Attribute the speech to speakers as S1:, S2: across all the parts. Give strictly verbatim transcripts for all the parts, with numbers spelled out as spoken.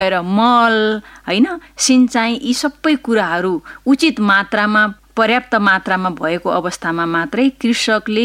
S1: र मल हैन सिंचाइ यी सबै कुराहरू उचित मात्रामा पर्याप्त मात्रामा भएको अवस्थामा मात्रै कृषकले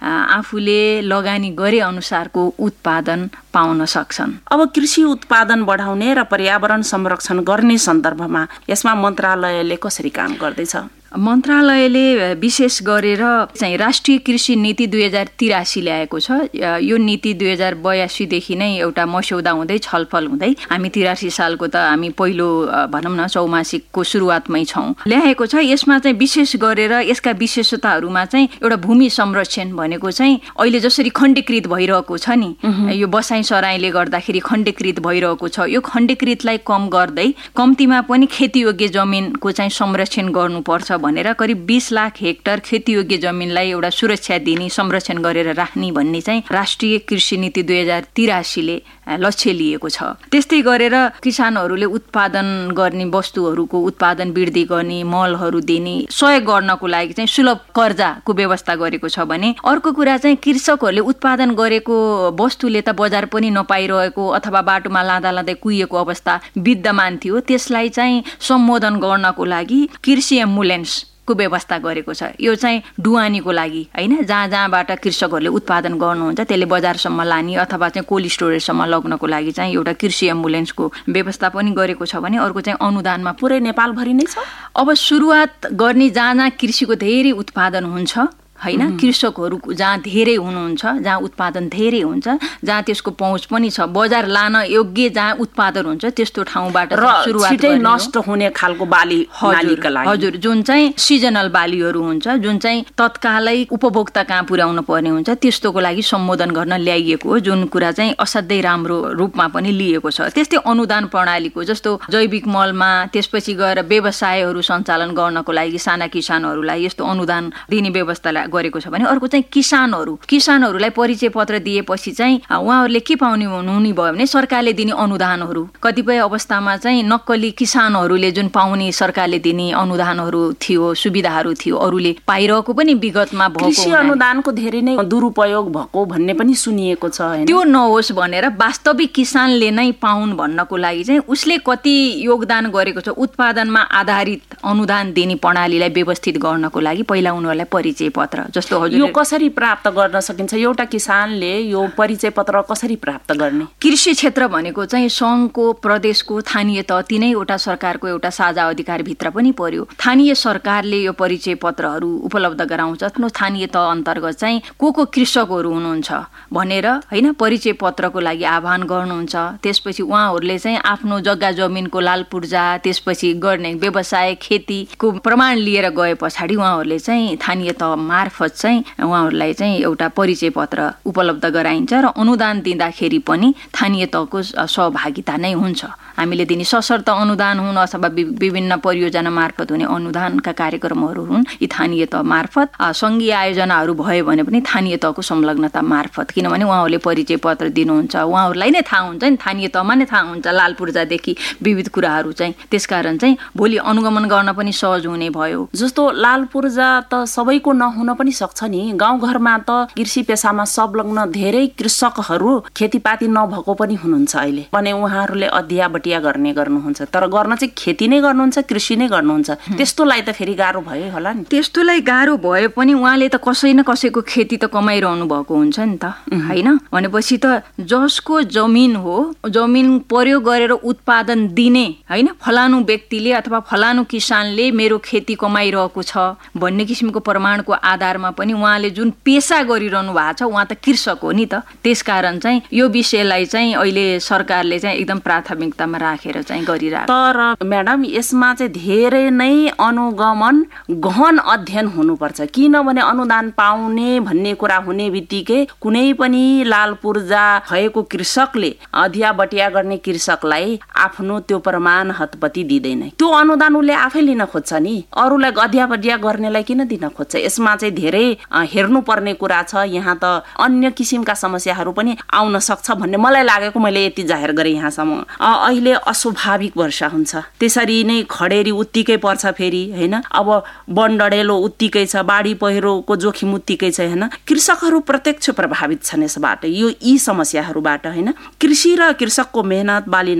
S1: आफूले लगानी गरे अनुसारको उत्पादन पाउन सक्छन्।
S2: अब कृषि उत्पादन बढाउने र पर्यावरण संरक्षण गर्ने सन्दर्भमा यसमा मन्त्रालयले कसरी काम गर्दैछ?
S1: मन्त्रालयले विशेष गरेर चाहिँ राष्ट्रिय कृषि नीति दुई हजार तिरासी ल्याएको छ। यो नीति दुई हजार बयासीदेखि नै एउटा मस्यौदा हुँदै छलफल हुँदै हामी तिरासी सालको त हामी पहिलो भनौँ न चौमासिकको सुरुवातमै छौँ ल्याएको छ। यसमा चाहिँ विशेष गरेर यसका विशेषताहरूमा चाहिँ एउटा भूमि संरक्षण भनेको चाहिँ अहिले जसरी खण्डीकृत भइरहेको छ नि, यो बसाइ सराईले गर्दाखेरि खण्डीकृत भइरहेको छ, यो खण्डीकृतलाई कम गर्दै कम्तीमा पनि खेतीयोग्य जमिनको चाहिँ संरक्षण गर्नुपर्छ भनेर करिब बीस लाख हेक्टर खेतीयोग्य जमिनलाई एउटा सुरक्षा दिने संरक्षण गरेर राख्ने भन्ने चाहिँ राष्ट्रिय कृषि नीति दुई हजार तिरासीले लक्ष्य लिएको छ। त्यस्तै गरेर किसानहरूले उत्पादन गर्ने वस्तुहरूको उत्पादन वृद्धि गर्ने, मलहरू दिने सहयोग गर्नको लागि चाहिँ सुलभ कर्जाको व्यवस्था गरेको छ भने अर्को कुरा चाहिँ कृषकहरूले उत्पादन गरेको वस्तुले त बजार पनि नपाइरहेको अथवा बाटोमा लाँदा लाँदै कुहिएको अवस्था विद्यमान थियो, त्यसलाई चाहिँ सम्बोधन गर्नको लागि कृषि एम्बुलेन्स को व्यवस्था गरेको छ। यो चाहिँ ढुवानीको लागि हैन, जहाँ जहाँबाट कृषकहरूले उत्पादन गर्नुहुन्छ त्यसले बजारसम्म लाने अथवा चाहिँ कोल्ड स्टोरेजसम्म लग्नको लागि चाहिँ एउटा कृषि एम्बुलेन्सको व्यवस्था पनि गरेको छ भने अर्को चाहिँ अनुदानमा
S2: पुरै नेपालभरि नै छ।
S1: अब सुरुवात गर्ने जहाँ जहाँ कृषिको धेरै उत्पादन हुन्छ हैन, कृषकहरू जहाँ धेरै हुनुहुन्छ, जहाँ उत्पादन धेरै हुन्छ, जहाँ त्यसको पहुँच पनि छ, बजार लान योग्य जहाँ उत्पादन हुन्छ त्यस्तो ठाउँबाट
S2: सुरुवात गर्ने नष्ट हुने खालको बाली नालीका लागि
S1: हजुर जुन चाहिँ सिजनल बालीहरू हुन्छ, जुन चाहिँ तत्कालै उपभोक्ता कहाँ पुर्याउनु पर्ने हुन्छ त्यस्तोको लागि सम्बोधन गर्न ल्याइएको हो, जुन कुरा चाहिँ असाध्यै राम्रो रूपमा पनि लिएको छ। त्यस्तै अनुदान प्रणालीको जस्तो जैविक मलमा त्यसपछि गएर व्यवसायहरू सञ्चालन गर्नको लागि साना किसानहरूलाई यस्तो अनुदान दिने व्यवस्था गरेको छ भने अर्को चाहिँ किसानहरू किसानहरूलाई परिचय पत्र दिएपछि चाहिँ उहाँहरूले के पाउने हुने भयो भने सरकारले दिने अनुदानहरू कतिपय अवस्थामा चाहिँ नक्कली किसानहरूले जुन पाउने सरकारले दिने अनुदानहरू थियो, सुविधाहरू थियो, अरूले पाइरहेको पनि विगतमा भएको
S2: कृषि अनुदानको धेरै नै दुरुपयोग भएको भन्ने पनि सुनिएको छ।
S1: त्यो नहोस् भनेर वास्तविक किसानले नै पाउन् भन्नको लागि चाहिँ उसले कति योगदान गरेको छ उत्पादनमा आधारित अनुदान दिने प्रणालीलाई व्यवस्थित गर्नको लागि पहिला उनीहरूलाई परिचय पत्र जस्तो हजुर
S2: यो कसरी प्राप्त गर्न सकिन्छ? एउटा किसानले यो परिचय पत्र कसरी प्राप्त गर्ने?
S1: कृषि क्षेत्र भनेको चाहिँ सङ्घको, प्रदेशको, स्थानीय तह तीनैवटा सरकारको एउटा साझा अधिकार भित्र पनि पर्यो। स्थानीय सरकारले यो परिचय पत्रहरू उपलब्ध गराउँछ। स्थानीय तह अन्तर्गत चाहिँ को को कृषकहरू हुनुहुन्छ भनेर हैन परिचय पत्रको लागि आह्वान गर्नुहुन्छ। त्यसपछि उहाँहरूले चाहिँ आफ्नो जग्गा जमिनको लाल पूर्जा त्यसपछि गर्ने व्यवसाय खेतीको प्रमाण लिएर गए पछाडि उहाँहरूले चाहिँ स्थानीय तह मार्फत चाहिँ उहाँहरूलाई चाहिँ एउटा परिचय पत्र उपलब्ध गराइन्छ र अनुदान दिँदाखेरि पनि स्थानीय तहको सहभागिता नै हुन्छ। हामीले दिने सशर्त अनुदान हुन् अथवा विभिन्न परियोजना मार्फत हुने अनुदानका कार्यक्रमहरू हुन्, यी स्थानीय तह मार्फत सङ्घीय आयोजनाहरू भयो भने पनि स्थानीय तहको संलग्नता मार्फत, किनभने उहाँहरूले परिचय पत्र दिनुहुन्छ, उहाँहरूलाई नै थाहा हुन्छ नि, स्थानीय तहमा नै थाहा हुन्छ लाल पूर्जादेखि विविध कुराहरू चाहिँ, त्यसकारण चाहिँ भोलि अनुगमन गर्न पनि सहज हुने भयो।
S2: जस्तो लाल पूर्जा त सबैको नहुन पनि सक्छ नि, गाउँघरमा त कृषि पेसामा संलग्न धेरै कृषकहरू खेतीपाती नभएको पनि हुनुहुन्छ अहिले भने उहाँहरूले अध्यया बटिया गर्ने गर्नुहुन्छ, तर गर्न चाहिँ खेती नै गर्नुहुन्छ, कृषि नै गर्नुहुन्छ। त्यस्तोलाई त फेरि गाह्रो भयो होला नि।
S1: त्यस्तोलाई गाह्रो भए पनि उहाँले त कसै न कसैको खेती त कमाइरहनु भएको हुन्छ नि त हैन, भनेपछि त जसको जमिन हो, जमिन प्रयोग गरेर उत्पादन दिने हैन, फलानु व्यक्तिले अथवा फलानु किसानले मेरो खेती कमाइरहेको छ भन्ने किसिमको प्रमाणको आधारमा पनि उहाँले जुन पेसा गरिरहनु भएको छ उहाँ त कृषक हो नि त। त्यसकारण चाहिँ यो विषयलाई चाहिँ अहिले सरकारले चाहिँ एकदम प्राथमिकतामा राखेर चाहिँ गरिरहेको।
S2: तर म्याडम यसमा चाहिँ धेरै नै अनुगमन गहन अध्ययन हुनुपर्छ, किनभने अनुदान पाउने भन्ने कुरा हुने बित्तिकै कुनै पनि लाल पूर्जा भएको कृषकले अधिया बटिया गर्ने कृषकलाई आफ्नो त्यो प्रमाण हतपति दिँदैन। त्यो अनुदान उसले आफै लिन खोज्छ नि, अरूलाई अधिया बटिया गर्नेलाई किन दिन खोज्छ? यसमा चाहिँ धेरै हेर्नु पर्ने कुरा छ। यहाँ त अन्य किसिमका समस्याहरू पनि आउन सक्छ भन्ने मलाई लागेको, मैले यति जाहेर गरेँ यहाँसम्म। अहिले अस्वाभाविक वर्षा हुन्छ, त्यसरी नै खडेरी उत्तिकै पर्छ फेरि हैन, अब बनडडेलो उत्तिकै छ, बाढी पहिरोको जोखिम उत्तिकै छ हैन। कृषकहरू प्रत्यक्ष प्रभावित छन् यसबाट, यो यी समस्याहरूबाट हैन। कृषि र कृषकको मेहनत, बाली नाली संरक्षण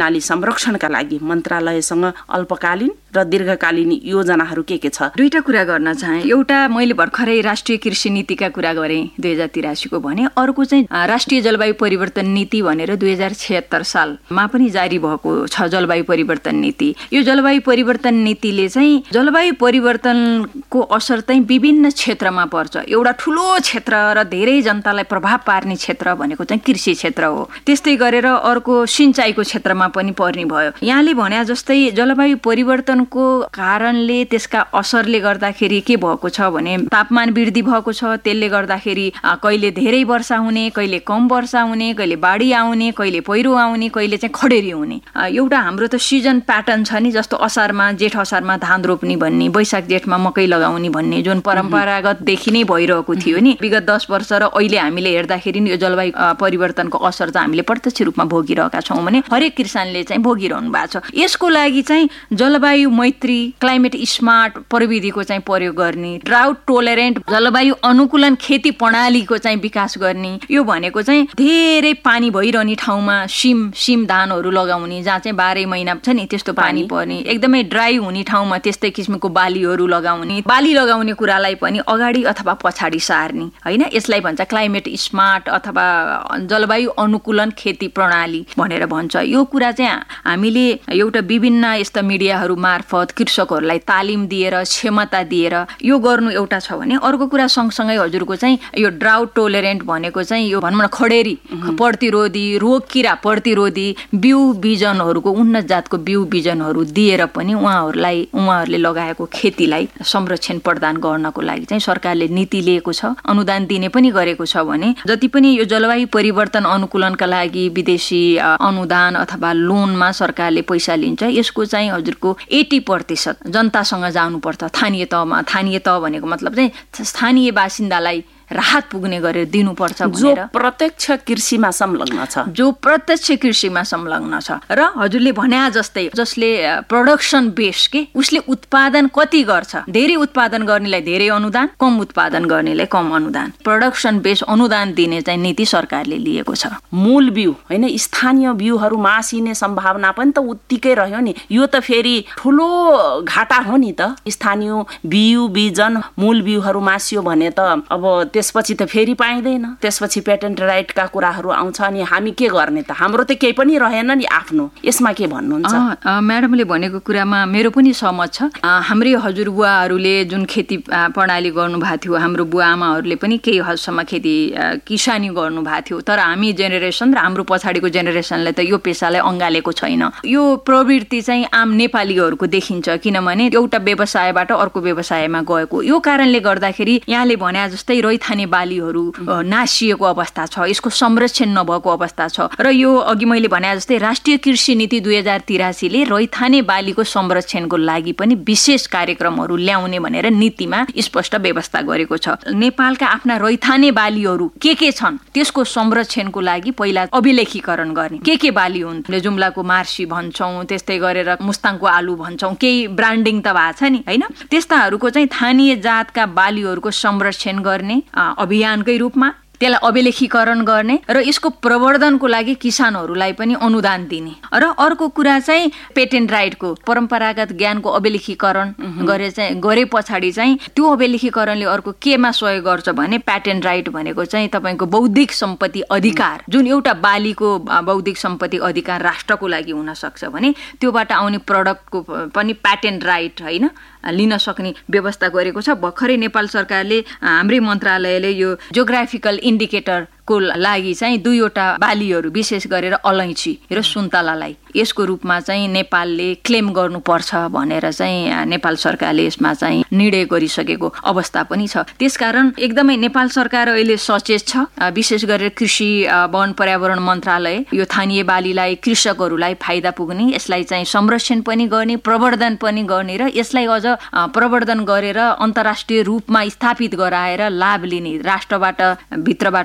S2: संरक्षणका लागि मन्त्रालयसँग अल्पकालीन र दीर्घकालीन योजनाहरू के के छ?
S1: दुईटा कुरा गर्न चाहे। एउटा मैले भर्खरै राष्ट्रिय कृषि नीतिका कुरा गरेँ दुई हजार तिरासीको भने, अर्को चाहिँ राष्ट्रिय जलवायु परिवर्तन नीति भनेर दुई हजार छिहत्तर सालमा पनि जारी भएको छ जलवायु परिवर्तन नीति। यो जलवायु परिवर्तन नीतिले चाहिँ जलवायु परिवर्तनको असर चाहिँ विभिन्न क्षेत्रमा पर्छ। एउटा ठुलो क्षेत्र र धेरै जनतालाई प्रभाव पार्ने क्षेत्र भनेको चाहिँ कृषि क्षेत्र हो। त्यस्तै गरेर अर्को सिंचाइको क्षेत्रमा पनि पर्ने भयो। यहाँले भने जस्तै जलवायु परिवर्तनको कारणले त्यसका असरले गर्दाखेरि के भएको छ भने तापमान वृद्धि भएको छ। त्यसले गर्दाखेरि कहिले धेरै वर्षा हुने, कहिले कम वर्षा हुने, कहिले बाढी आउने, कहिले पहिरो आउने, कहिले चाहिँ खडेरी हुने। एउटा हाम्रो त सिजन प्याटर्न छ नि, जस्तो असारमा जेठ असारमा धान रोप्ने भन्ने, वैशाख जेठमा मकै लगाउने भन्ने जुन परम्परागतदेखि नै भइरहेको थियो नि विगत दस वर्ष, र अहिले हामीले हेर्दाखेरि यो जलवायु परिवर्तनको असर चाहिँ हामीले प्रत्यक्ष रूपमा भोगिरहेका छौँ भने हरेक किसानले चाहिँ भोगिरहनु भएको छ। यसको लागि चाहिँ जलवायु मैत्री, क्लाइमेट स्मार्ट प्रविधिको चाहिँ प्रयोग गर्ने, ड्राउट टोलरेन्ट जलवायु अनुकूलन खेती प्रणालीको चाहिँ विकास गर्ने। यो भनेको चाहिँ धेरै पानी भइरहने ठाउँमा सिम सिम धानहरू लगाउने, जहाँ चाहिँ बाह्रै महिना छ नि त्यस्तो पानी पर्ने, एकदमै ड्राई हुने ठाउँमा त्यस्तै किसिमको बालीहरू लगाउने। बाली लगाउने कुरालाई पनि अगाडि अथवा पछाडि सार्ने होइन, यसलाई भन्छ क्लाइमेट स्मार्ट अथवा जलवायु अनुकूलन खेती प्रणाली भनेर भन्छ। यो कुरा चाहिँ हामीले एउटा विभिन्न यस्ता मिडियाहरू मार्फत कृषकहरूलाई तालिम दिएर क्षमता दिएर यो गर्नु एउटा छ भने, अर्को कुरा सँगसँगै हजुरको चाहिँ यो ड्राउट टोलरेन्ट भनेको चाहिँ यो भनौँ न खडेरी प्रतिरोधी, रोग किरा प्रतिरोधी बिउ बिजनहरूको उन्नत जातको बिउ बिजनहरू दिएर पनि उहाँहरूलाई उहाँहरूले लगाएको खेतीलाई संरक्षण प्रदान गर्नको लागि चाहिँ सरकारले नीति लिएको छ, अनुदान दिने पनि गरेको छ भने जति पनि यो जलवायु परिवर्तन अनुकूलनका लागि विदेशी अनुदान अथवा लोनमा सरकारले पैसा लिन्छ, यसको चाहिँ हजुरको एटी प्रतिशत जनतासँग जानुपर्छ। स्थानीय तहमा, स्थानीय तह भनेको मतलब चाहिँ स्थानीय बासिन्दालाई राहत पुग्ने गरेर दिनुपर्छ भनेर,
S2: जो प्रत्यक्ष कृषिमा संलग्न छ
S1: जो प्रत्यक्ष कृषिमा संलग्न छ। र हजुरले भने जस्तै जसले प्रोडक्सन बेस के उसले उत्पादन कति गर्छ, धेरै उत्पादन गर्नेलाई धेरै अनुदान, कम उत्पादन गर्नेलाई कम अनुदान, प्रोडक्सन बेस अनुदान दिने चाहिँ नीति सरकारले लिएको छ।
S2: मूल बिउ होइन, स्थानीय बिउहरू मासिने सम्भावना पनि त उत्तिकै रह्यो नि। यो त फेरि ठुलो घाटा हो नि त। स्थानीय बिउ बिजन मूल बिउहरू मासियो भने त अब त्यसपछि त फेरि पाइँदैन, त्यसपछि पेटेन्ट राइटका कुराहरू आउँछ। अनि हामी के गर्ने त? हाम्रो त केही पनि रहेन नि आफ्नो। यसमा के भन्नुहुन्छ?
S1: म्याडमले भनेको कुरामा मेरो पनि सहमत छ। हाम्रै हजुरबुवाहरूले जुन खेती प्रणाली गर्नुभएको थियो, हाम्रो बुवा आमाहरूले पनि केही हदसम्म खेती किसानी गर्नुभएको थियो, तर हामी जेनेरेसन र हाम्रो पछाडिको जेनेरेसनले त यो पेसालाई अँगालेको छैन। यो प्रवृत्ति चाहिँ आम नेपालीहरूको देखिन्छ, किनभने एउटा व्यवसायबाट अर्को व्यवसायमा गएको। यो कारणले गर्दाखेरि यहाँले भने जस्तै रैथाने बालीहरू नासिएको अवस्था छ, यसको संरक्षण नभएको अवस्था छ। र यो अघि मैले भने जस्तै राष्ट्रिय कृषि नीति दुई हजार तिरासीले रैथाने बालीको संरक्षणको लागि पनि विशेष कार्यक्रमहरू ल्याउने भनेर नीतिमा स्पष्ट व्यवस्था गरेको छ। नेपालका आफ्ना रैथाने बालीहरू के के छन् त्यसको संरक्षणको लागि पहिला अभिलेखीकरण गर्ने, के के बाली हुन्, जुम्लाको मार्सी भन्छौँ, त्यस्तै गरेर मुस्ताङको आलु भन्छौँ, केही ब्रान्डिङ त भएको छ नि होइन, त्यस्ताहरूको चाहिँ स्थानीय जातका बालीहरूको संरक्षण गर्ने अभियानकै रूपमा त्यसलाई अभिलेखीकरण गर्ने र यसको प्रवर्धनको लागि किसानहरूलाई पनि अनुदान दिने। र अर्को कुरा चाहिँ पेटेन्ट राइटको परम्परागत ज्ञानको अभिलेखीकरण गरे चाहिँ गरे पछाडि चाहिँ त्यो अभिलेखीकरणले अर्को केमा सहयोग गर्छ भने पेटेन्ट राइट भनेको चाहिँ तपाईँको बौद्धिक सम्पत्ति अधिकार, जुन एउटा बालीको बौद्धिक सम्पत्ति अधिकार राष्ट्रको लागि हुन सक्छ भने त्योबाट आउने प्रडक्टको पनि पेटेन्ट राइट होइन लिन सक्ने व्यवस्था गरेको छ। भर्खरै नेपाल सरकारले हाम्रै मन्त्रालयले यो जियोग्राफिकल इन्डिकेटर को लागि चाहिँ दुईवटा बालीहरू विशेष गरेर अलैँची र सुन्तलालाई यसको रूपमा चाहिँ नेपालले क्लेम गर्नुपर्छ भनेर चाहिँ नेपाल सरकारले यसमा चाहिँ निर्णय गरिसकेको अवस्था पनि छ। त्यसकारण एकदमै नेपाल सरकार अहिले सचेत छ। विशेष गरेर कृषि वन पर्यावरण मन्त्रालय यो स्थानीय बालीलाई कृषकहरूलाई फाइदा पुग्ने, यसलाई चाहिँ संरक्षण पनि गर्ने, प्रवर्धन पनि गर्ने र यसलाई अझ प्रवर्धन गरेर अन्तर्राष्ट्रिय रूपमा स्थापित गराएर लाभ लिने, राष्ट्रबाट भित्रबाट मात्रै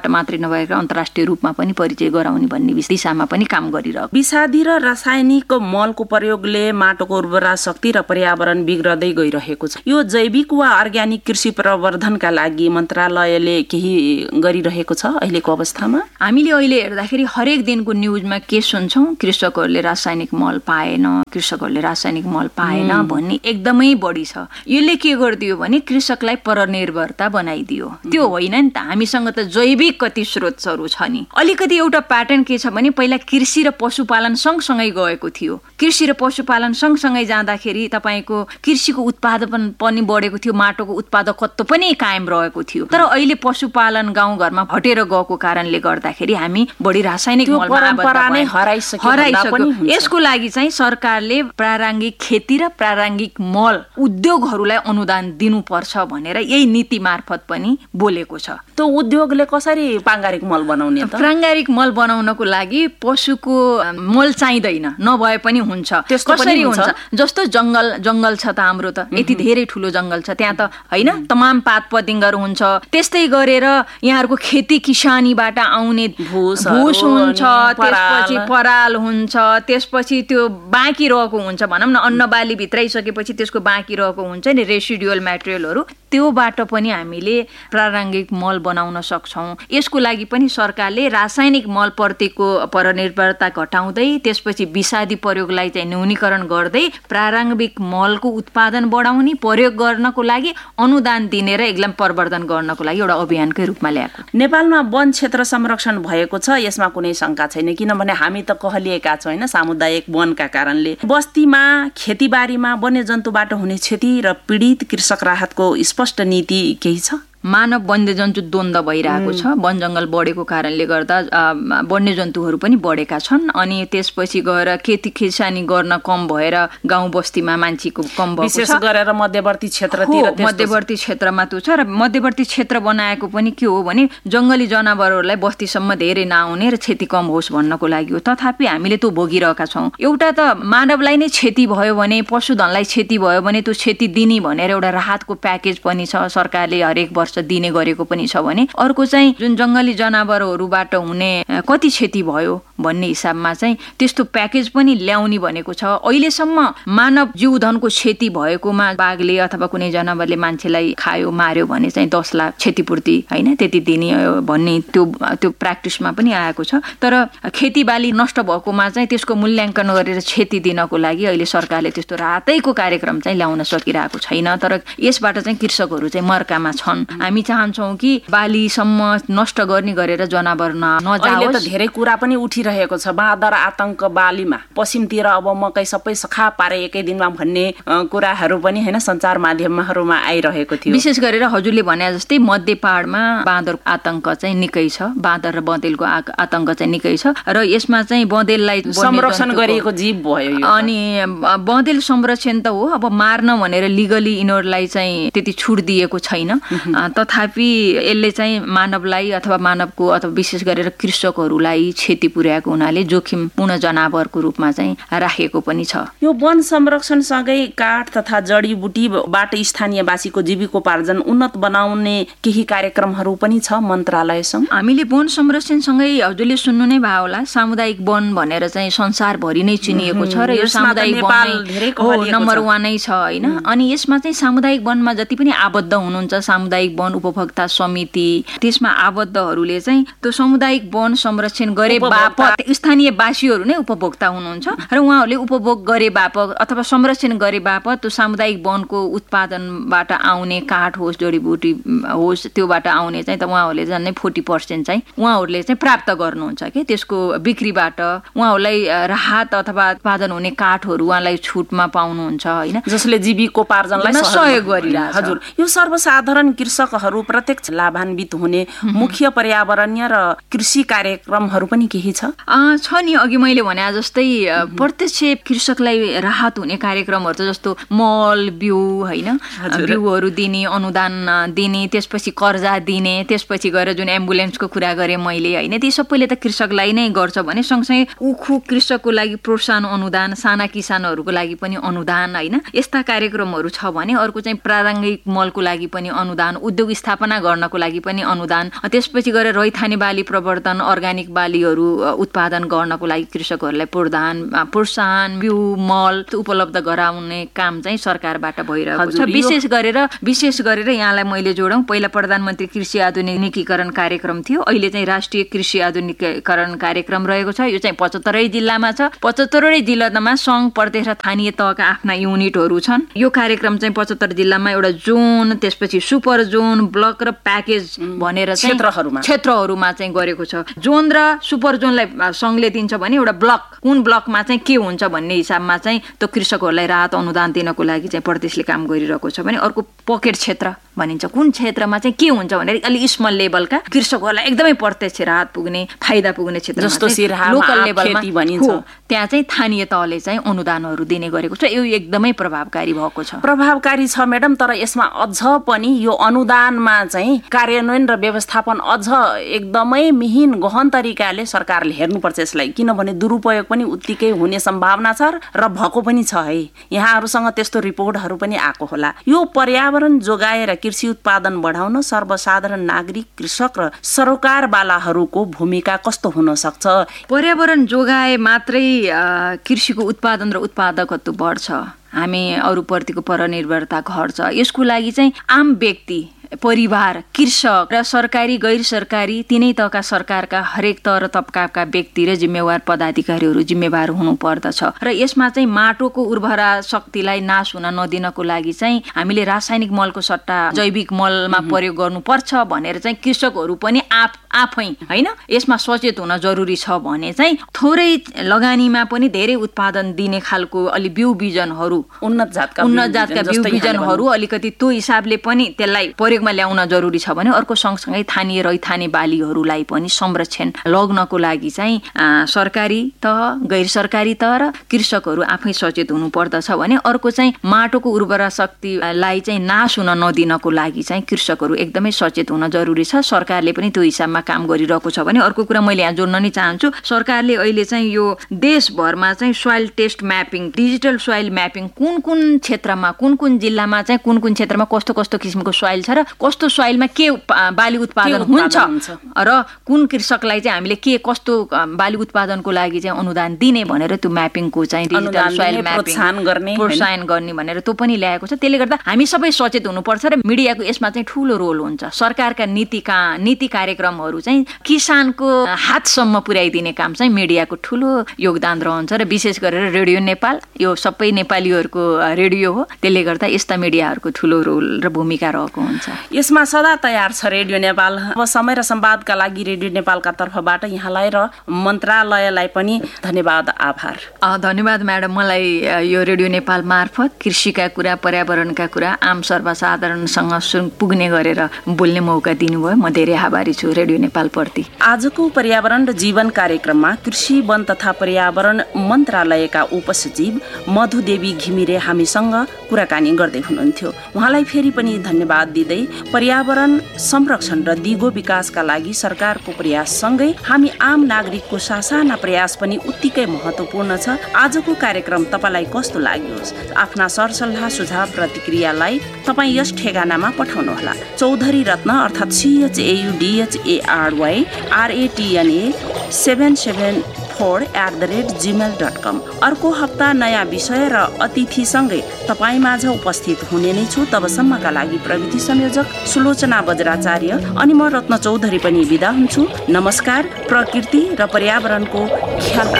S1: नभएर अन्तर्राष्ट्रिय रूपमा पनि परिचय गराउने भन्ने दिशामा पनि काम गरिरहेको।
S2: विषादी र रासायनिक मलको प्रयोगले माटोको उर्वरा शक्ति र पर्यावरण बिग्रदै गइरहेको छ। यो जैविक वा अर्ग्यानिक कृषि प्रवर्धनका लागि मन्त्रालयले केही गरिरहेको छ अहिलेको अवस्थामा?
S1: हामीले अहिले हेर्दाखेरि हरेक दिनको न्युजमा के सुन्छौँ, कृषकहरूले रासायनिक मल पाएन, कृषकहरूले रासायनिक मल पाएन भन्ने एकदमै बढी छ। यसले के गरिदियो भने कृषकलाई परनिर्भरता बनाइदियो। त्यो होइन नि त, हामीसँग त जैविक कति स्रोतहरू छ नि। अलिकति एउटा प्याटर्न के छ भने पहिला कृषि र पशुपालन सँगसँगै गएको थियो। कृषि र पशुपालन सँगसँगै जाँदाखेरि तपाईँको कृषिको उत्पादन पनि बढेको थियो, माटोको उत्पादकत्व पनि कायम रहेको थियो। तर अहिले पशुपालन गाउँघरमा हटेर गएको कारणले गर्दाखेरि हामी बढी रासायनिक मलमा हराइसक्यो। यसको लागि चाहिँ सरकारले प्रारम्भिक खेती र प्रारम्भिक मल उद्योगहरूलाई अनुदान दिनुपर्छ भनेर यही नीति मार्फत पनि बोलेको छ।
S2: त्यो उद्योगले कसरी प्राङ्गारिक मल बनाउने त?
S1: प्राङ्गारिक मल बनाउनको लागि पशुको मल चाहिँदैन, नभए पनि हुन्छ। कसरी हुन्छ? जस्तो जंगल जंगल छ त हाम्रो त, यति धेरै ठुलो जंगल छ, त्यहाँ त होइन तमाम पात पतिङ्गहरू हुन्छ। त्यस्तै गरेर यहाँहरूको खेती किसानीबाट आउने भुस हुन्छ, त्यसपछि पराल हुन्छ, त्यसपछि त्यो बाँकी रहेको हुन्छ, भनौँ न अन्न बाली भित्राइसकेपछि त्यसको बाँकी रहेको हुन्छ नि रेसिडुअल मेटेरियलहरू, त्योबाट पनि हामीले प्रारम्भिक मल बनाउन सक्छौँ। यसको लागि पनि सरकारले रासायनिक मल प्रतिको परनिर्भरता घटाउँदै त्यसपछि विषादी प्रयोगलाई चाहिँ न्यूनीकरण गर्दै प्रारम्भिक मलको उत्पादन बढाउने, प्रयोग गर्नको लागि अनुदान दिने र एकदम प्रवर्धन गर्नको लागि एउटा अभियानकै रूपमा ल्याएको।
S2: नेपालमा वन क्षेत्र संरक्षण भएको छ, यसमा कुनै शङ्का छैन, किनभने हामी त कहलिएका छौँ होइन सामुदायिक वनका कारणले। बस्तीमा खेतीबारीमा वन्यजन्तुबाट हुने क्षति र पीडित कृषक राहतको स्पष्ट नीति केही छ?
S1: मानव वन्यजन्तु द्वन्द्व भइरहेको छ। वन जङ्गल बढेको कारणले गर्दा वन्यजन्तुहरू पनि बढेका छन्, अनि त्यसपछि गएर खेती किसानी गर्न कम भएर गाउँ बस्तीमा मान्छेको कम भएको छ।
S2: विशेष गरेर मध्यवर्ती क्षेत्रतिर
S1: मध्यवर्ती क्षेत्रमा त्यो छ। र मध्यवर्ती क्षेत्र बनाएको पनि के हो भने जङ्गली जनावरहरूलाई बस्तीसम्म धेरै नआउने र क्षति कम होस् भन्नको लागि हो। तथापि हामीले त्यो भोगिरहेका छौँ। एउटा त मानवलाई नै क्षति भयो भने, पशुधनलाई क्षति भयो भने त्यो क्षति दिने भनेर एउटा राहतको प्याकेज पनि छ, सरकारले हरेक वर्ष दिने गरेको पनि छ भने। अर्को चाहिँ जुन जङ्गली जनावरहरूबाट हुने कति क्षति भयो भन्ने हिसाबमा चाहिँ त्यस्तो प्याकेज पनि ल्याउने भनेको छ। अहिलेसम्म मानव जीवधनको क्षति भएकोमा बाघले अथवा कुनै जनावरले मान्छेलाई खायो मार्यो भने चाहिँ दस लाख क्षतिपूर्ति होइन त्यति दिने भन्ने त्यो त्यो प्र्याक्टिसमा पनि आएको छ। तर खेतीबाली नष्ट भएकोमा चाहिँ त्यसको मूल्याङ्कन गरेर क्षति दिनको लागि अहिले सरकारले त्यस्तो रातैको कार्यक्रम चाहिँ ल्याउन सकिरहेको छैन। तर यसबाट चाहिँ कृषकहरू चाहिँ मर्कामा छन्। हामी चाहन्छौँ कि बालीसम्म नष्ट गर्ने गरेर जनावर नजाओस्।
S2: धेरै कुरा पनि उठिरहेको छ, बाँदर आतंक बालीमा पश्चिमतिर अब मकै सबै सखा पारे एकै दिनमा भन्ने कुराहरू पनि होइन सञ्चार माध्यमहरूमा आइरहेको थियो।
S1: विशेष गरेर हजुरले भने जस्तै मध्य पहाडमा बाँदर आतंक चाहिँ निकै छ, बाँदर र बँदेलको आतंक चाहिँ निकै छ। र यसमा चाहिँ बँदेललाई
S2: संरक्षण गरिएको जीव भयो।
S1: अनि बँदेल संरक्षण त हो, अब मार्न भनेर लिगली यिनीहरूलाई चाहिँ त्यति छुट दिएको छैन। तथापि यसले चाहिँ मानवलाई अथवा मानवको अथवा विशेष गरेर कृषकहरूलाई क्षति पुर्याएको हुनाले जोखिमपूर्ण जनावरको रूपमा चाहिँ राखेको पनि छ।
S2: यो वन संरक्षणसँगै काठ तथा जडीबुटीबाट स्थानीयवासीको जीविकोपार्जन उन्नत बनाउने केही कार्यक्रमहरू पनि छ मन्त्रालयसँग?
S1: हामीले वन संरक्षणसँगै हजुरले सुन्नु नै भयो होला, सामुदायिक वन भनेर चाहिँ संसारभरि नै चिनिएको छ र यो सामुदायिक वन नम्बर वानै छ होइन। अनि यसमा चाहिँ सामुदायिक वनमा जति पनि आबद्ध हुनुहुन्छ, सामुदायिक वन उपभोक्ता समिति, त्यसमा आबद्धहरूले चाहिँ त्यो सामुदायिक वन संरक्षण गरे बापत स्थानीयवासीहरू नै उपभोक्ता हुनुहुन्छ र उहाँहरूले उपभोग गरे बापत अथवा संरक्षण गरे बापत त्यो सामुदायिक वनको उत्पादनबाट आउने काठ होस् जडीबुटी होस् त्योबाट आउने चाहिँ त उहाँहरूले झन्डै फोर्टी पर्सेन्ट चाहिँ उहाँहरूले चाहिँ प्राप्त गर्नुहुन्छ कि त्यसको बिक्रीबाट उहाँहरूलाई राहत अथवा उत्पादन हुने काठहरू उहाँलाई छुटमा पाउनुहुन्छ होइन,
S2: जसले जीविकोपार्जनलाई
S1: सहयोग गरिरहेछ।
S2: हजुर, यो सर्वसाधारण कृषकहरू प्रत्यक्ष लाभान्वित हुने मुख्य पर्यावरणीय र कृषि कार्यक्रमहरू पनि केही छ?
S1: छ नि, अघि मैले भने जस्तै प्रत्यक्ष कृषकलाई राहत हुने कार्यक्रमहरू त जस्तो मल बिउ होइन, बिउहरू दिने, अनुदान दिने, त्यसपछि कर्जा दिने, त्यसपछि गएर जुन एम्बुलेन्सको कुरा गरेँ मैले होइन, ती सबैले त कृषकलाई नै गर्छ भने सँगसँगै उखु कृषकको लागि प्रोत्साहन अनुदान, साना किसानहरूको लागि पनि अनुदान होइन, यस्ता कार्यक्रमहरू छ भने अर्को चाहिँ प्रारम्भिक मलको लागि पनि अनुदान, उद्योग स्थापना गर्नको लागि पनि अनुदान, त्यसपछि गएर रैथाने बाली प्रवर्धन, अर्ग्यानिक बालीहरू उत्पादन गर्नको लागि कृषकहरूलाई प्रोत्साहन प्रोत्साहन बिउ मल उपलब्ध गराउने काम चाहिँ सरकारबाट भइरहेको छ। विशेष गरेर विशेष गरेर यहाँलाई मैले जोडौँ, पहिला प्रधानमन्त्री कृषि आधुनिकीकरण कार्यक्रम थियो, अहिले चाहिँ राष्ट्रिय कृषि आधुनिकीकरण कार्यक्रम रहेको छ। यो चाहिँ पचहत्तरै जिल्लामा छ। पचहत्तरै जिल्लामा सङ्घ प्रदेश र स्थानीय तहका आफ्ना युनिटहरू छन्। यो कार्यक्रम चाहिँ पचहत्तर जिल्लामा एउटा जोन, त्यसपछि सुपर जोन, ब्लक र प्याकेज भनेर
S2: क्षेत्रहरूमा
S1: क्षेत्रहरूमा चाहिँ गरेको छ। जोन र सुपर जोनलाई सङ्घले दिन्छ भने एउटा ब्लक, कुन ब्लकमा चाहिँ के हुन्छ भन्ने हिसाबमा चाहिँ त्यो कृषकहरूलाई राहत अनुदान दिनको लागि चाहिँ प्रदेशले काम गरिरहेको छ भने अर्को पकेट क्षेत्र भनिन्छ, कुन क्षेत्रमा चाहिँ के हुन्छ भनेर अलिक स्मल लेभलका कृषकहरूलाई एकदमै प्रत्यक्ष राहत पुग्ने, फाइदा पुग्ने क्षेत्र
S2: जस्तो
S1: लोकल लेभलमा
S2: भनिन्छ,
S1: त्यहाँ चाहिँ स्थानीय तहले चाहिँ अनुदानहरू दिने गरेको छ। यो एकदमै प्रभावकारी भएको छ।
S2: प्रभावकारी छ म्याडम, तर यसमा अझ पनि यो अनुदानमा चाहिँ कार्यान्वयन र व्यवस्थापन अझ एकदमै मिहिन गहन तरिकाले सरकारले हेर्नुपर्छ यसलाई, किनभने दुरुपयोग पनि उत्तिकै हुने सम्भावना छ र भएको पनि छ है। यहाँहरूसँग त्यस्तो रिपोर्टहरू पनि आएको होला। यो पर्यावरण जोगाएर कृषि उत्पादन बढाउन सर्वसाधारण नागरिक, कृषक र सरकारवालाहरूको भूमिका कस्तो हुन सक्छ?
S1: पर्यावरण जोगाए मात्रै कृषिको उत्पादन र उत्पादकत्व बढ्छ, हामी अरूप्रतिको परनिर्भरता घट्छ। यसको लागि चाहिँ आम व्यक्ति, परिवार, कृषक र सरकारी गैर सरकारी तिनै तहका सरकारका हरेक तह र तबकाका व्यक्ति र जिम्मेवार पदाधिकारीहरू जिम्मेवार हुनुपर्दछ। र यसमा चाहिँ माटोको उर्वरा शक्तिलाई नाश हुन नदिनको लागि चाहिँ हामीले रासायनिक मलको सट्टा जैविक मलमा प्रयोग गर्नुपर्छ भनेर चाहिँ कृषकहरू पनि आफ आफै होइन यसमा सचेत हुन जरुरी छ भने चाहिँ थोरै लगानीमा पनि धेरै उत्पादन दिने खालको अलि बिउ बिजनहरू,
S2: उन्नत जातका
S1: उन्नत जातका बिउ बिजनहरू अलिकति त्यो हिसाबले पनि त्यसलाई प्रयोगमा ल्याउन जरुरी छ भने अर्को सँगसँगै थानीय रैथाने बालीहरूलाई पनि संरक्षण लग्नको लागि चाहिँ सरकारी तह, गैर सरकारी तह र कृषकहरू आफै सचेत हुनुपर्दछ भने अर्को चाहिँ माटोको उर्वरा शक्तिलाई चाहिँ नाश हुन नदिनको लागि चाहिँ कृषकहरू एकदमै सचेत हुन जरुरी छ। सरकारले पनि त्यो हिसाबमा काम गरिरहेको छ भने अर्को कुरा मैले यहाँ जोड्न नै चाहन्छु, सरकारले अहिले चाहिँ यो देशभरमा चाहिँ soil test mapping, digital soil mapping, कुन कुन क्षेत्रमा, कुन कुन जिल्लामा चाहिँ कुन कुन क्षेत्रमा कस्तो कस्तो किसिमको सोइल छ र कस्तो सोइलमा के बाली उत्पादन हुन्छ र कुन कृषकलाई चाहिँ हामीले के कस्तो बाली उत्पादनको लागि चाहिँ अनुदान दिने भनेर त्यो म्यापिङको चाहिँ डिजिटल सोइल म्यापिङ प्रोत्साहन गर्ने भनेर त्यो पनि ल्याएको छ। त्यसले गर्दा हामी सबै सचेत हुनुपर्छ र मिडियाको यसमा चाहिँ ठुलो रोल हुन्छ। सरकारका नीतिका नीति कार्यक्रमहरू चाहिँ किसानको हातसम्म पुर्याइदिने काम चाहिँ मिडियाको ठुलो योगदान रहन्छ र विशेष गरेर रेडियो नेपाल यो सबै नेपालीहरूको रेडियो हो, त्यसले गर्दा यस्ता मिडियाहरूको ठुलो रोल र भूमिका रहेको हुन्छ।
S2: यसमा सदा तयार छ रेडियो नेपाल। अब समय र संवादका लागि रेडियो नेपालका तर्फबाट यहाँलाई र मन्त्रालयलाई पनि धन्यवाद, आभार।
S1: धन्यवाद म्याडम, मलाई यो रेडियो नेपाल मार्फत कृषिका कुरा, पर्यावरणका कुरा आम सर्वसाधारणसँग पुग्ने गरेर बोल्ने मौका दिनुभयो। म धेरै आभारी छु रेडियो नेपालप्रति।
S2: आजको पर्यावरण र जीवन कार्यक्रममा कृषि, वन तथा पर्यावरण मन्त्रालयका उपसचिव मधुदेवी घिमिरे हामीसँग कुराकानी गर्दै हुनुहुन्थ्यो। उहाँलाई फेरि पनि धन्यवाद दिँदै पर्यावरण संरक्षण र दिगो विकासका लागि सरकारको प्रयाससँगै हामी आम नागरिकको सासाना प्रयास पनि उत्तिकै महत्त्वपूर्ण छ। आजको कार्यक्रम तपाईँलाई कस्तो लाग्यो? आफ्ना सरसल्लाह, सुझाव, प्रतिक्रियालाई तपाईँ यस ठेगानामा पठाउनुहोला। चौधरी रत्न अर्थात् सिएचएयुडिएचएआरवाई आरएटिएनए seven seven four at the rate Gmail dot कम। अर्को हप्ता नयाँ विषय र अतिथिसँगै तपाईँ माझ उपस्थित हुने नै छु। तबसम्मका लागि प्रविधि संयोजक सुलोचना बज्राचार्य अनि म रत्न चौधरी पनि बिदा हुन्छु। नमस्कार। प्रकृति र पर्यावरणको ख्याल